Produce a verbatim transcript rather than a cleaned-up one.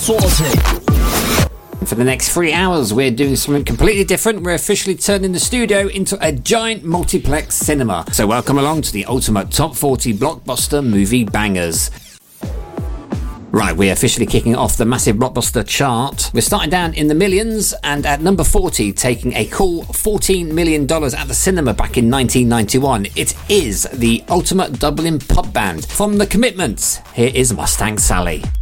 Sorted. For the next three hours, we're doing something completely different. We're officially turning the studio into a giant multiplex cinema. So welcome along to the ultimate top forty blockbuster movie bangers. Right, we're officially kicking off the massive blockbuster chart. We're starting down in the millions, and at number forty, taking a cool fourteen million dollars at the cinema back in nineteen ninety-one, it is the ultimate Dublin pub band. From The Commitments, here is Mustang Sally.